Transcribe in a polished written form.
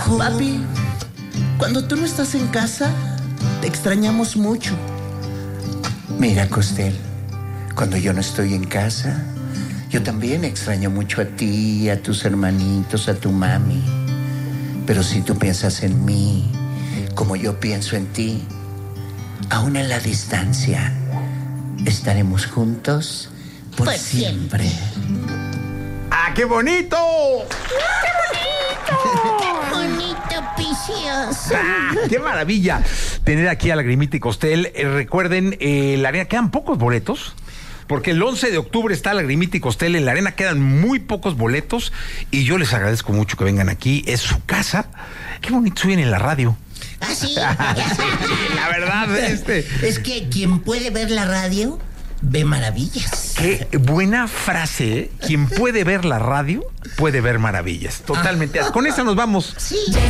hijo. Papi, cuando tú no estás en casa, te extrañamos mucho. Mira, Costel, cuando yo no estoy en casa, yo también extraño mucho a ti, a tus hermanitos, a tu mami. Pero si tú piensas en mí, como yo pienso en ti, aún en la distancia, estaremos juntos por siempre. ¡Ah, qué bonito! Bonito, precioso. ¡Ah, qué maravilla tener aquí a Lagrimita y Costel! Recuerden, la arena, quedan pocos boletos. Porque el 11 de octubre está Lagrimita y Costel en la arena, quedan muy pocos boletos y yo les agradezco mucho que vengan aquí, es su casa. Qué bonito suben en la radio. ¿Ah, sí? La verdad, Es que quien puede ver la radio, ve maravillas. Qué buena frase, ¿eh? Quien puede ver la radio, puede ver maravillas. Totalmente. Con esa nos vamos. Sí.